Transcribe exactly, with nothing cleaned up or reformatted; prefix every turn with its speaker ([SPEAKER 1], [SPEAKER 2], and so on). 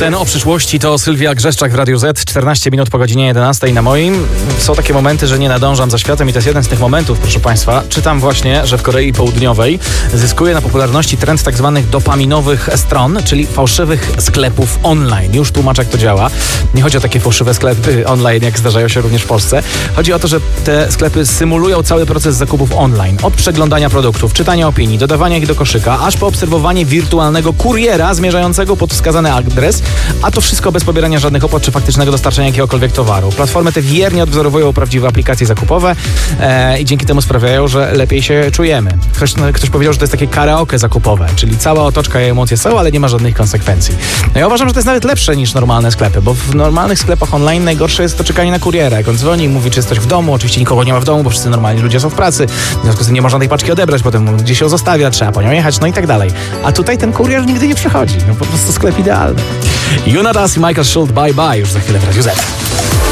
[SPEAKER 1] Sen o przyszłości to Sylwia Grzeszczak w Radiu Z. czternaście minut po godzinie jedenastej na moim. Są takie momenty, że nie nadążam za światem i to jest jeden z tych momentów, proszę Państwa. Czytam właśnie, że w Korei Południowej zyskuje na popularności trend tak zwanych dopaminowych stron, czyli fałszywych sklepów online. Już tłumaczę, jak to działa. Nie chodzi o takie fałszywe sklepy online, jak zdarzają się również w Polsce. Chodzi o to, że te sklepy symulują cały proces zakupów online. Od przeglądania produktów, czytania opinii, dodawania ich do koszyka, aż po obserwowanie wirtualnego kuriera zmierzającego pod wskazany adres, a to wszystko bez pobierania żadnych opłat czy faktycznego dostarczenia jakiegokolwiek towaru. Platformy te wiernie odwzorowują prawdziwe aplikacje zakupowe e, i dzięki temu sprawiają, że lepiej się czujemy. Ktoś, no, ktoś powiedział, że to jest takie karaoke zakupowe, czyli cała otoczka i emocje są, ale nie ma żadnych konsekwencji. No ja uważam, że to jest nawet lepsze niż normalne sklepy, bo w normalnych sklepach online najgorsze jest to czekanie na kuriera. Jak on dzwoni i mówi, czy jesteś w domu, oczywiście nikogo nie ma w domu, bo wszyscy normalni ludzie są w pracy, w związku z tym nie można tej paczki odebrać, potem gdzieś ją zostawia, trzeba po nią jechać, no i tak dalej. A tutaj ten kurier nigdy nie przychodzi. No po prostu sklep idealny. Jonas i Michael Schultz, bye bye, już za chwilę w Radiu Z.